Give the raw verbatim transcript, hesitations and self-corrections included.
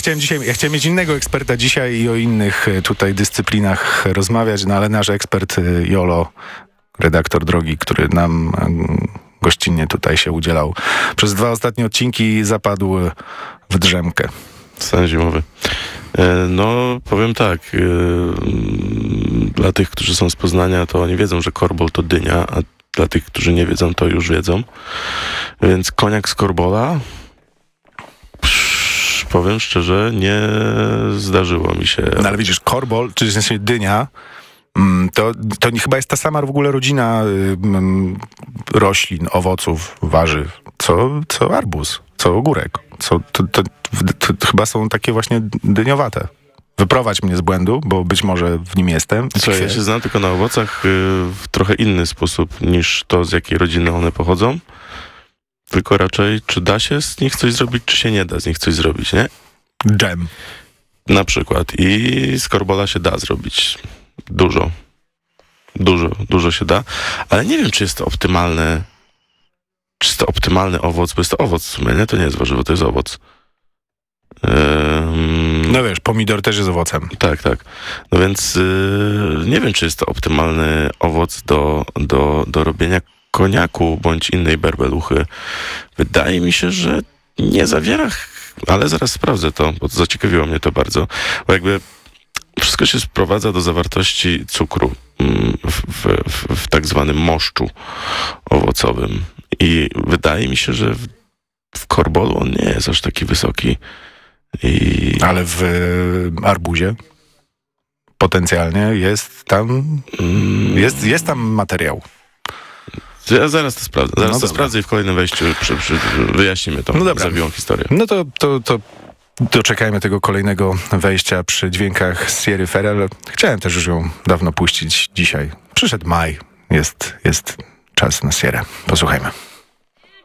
Chciałem dzisiaj, ja chciałem mieć innego eksperta dzisiaj i o innych tutaj dyscyplinach rozmawiać, no ale nasz ekspert Jolo, redaktor drogi, który nam gościnnie tutaj się udzielał przez dwa ostatnie odcinki, zapadł w drzemkę. Stan zimowy. No, powiem tak, dla tych, którzy są z Poznania, to oni wiedzą, że korbol to dynia, a dla tych, którzy nie wiedzą, to już wiedzą. Więc koniak z korbola, psz, powiem szczerze, nie zdarzyło mi się. No ale widzisz, korbol, czyli w sensie dynia, to, to nie, chyba jest ta sama w ogóle rodzina mm, roślin, owoców, warzyw, co, co arbuz, co ogórek. Co, to, to, to, to chyba są takie właśnie dyniowate. Wyprowadź mnie z błędu, bo być może w nim jestem. Co, ja się znam tylko na owocach y, w trochę inny sposób niż to, z jakiej rodziny one pochodzą. Tylko raczej, czy da się z nich coś zrobić, czy się nie da z nich coś zrobić, nie? Dżem. Na przykład. I z korbola się da zrobić dużo. Dużo, dużo się da. Ale nie wiem, czy jest to optymalne, czy jest to optymalny owoc, bo jest to owoc w sumie, nie? To nie jest warzywo, to jest owoc. Um, no wiesz, pomidor też jest owocem. Tak, tak. No więc yy, nie wiem, czy jest to optymalny owoc do, do, do robienia koniaku bądź innej berbeluchy. Wydaje mi się, że nie zawiera, ale zaraz sprawdzę to, bo zaciekawiło mnie to bardzo. Bo jakby wszystko się sprowadza do zawartości cukru w, w, w, w tak zwanym moszczu owocowym. I wydaje mi się, że w, w korbolu on nie jest aż taki wysoki. I... Ale w arbuzie potencjalnie jest tam jest, jest tam materiał. Ja zaraz to sprawdzę. Zaraz no to dobra. sprawdzę i w kolejnym wejściu przy, przy, wyjaśnimy tą no zawiłą historię. No to, to, to doczekajmy tego kolejnego wejścia przy dźwiękach Sierry Ferrell. Chciałem też już ją dawno puścić dzisiaj. Przyszedł maj. Jest, jest czas na Sierrę. Posłuchajmy.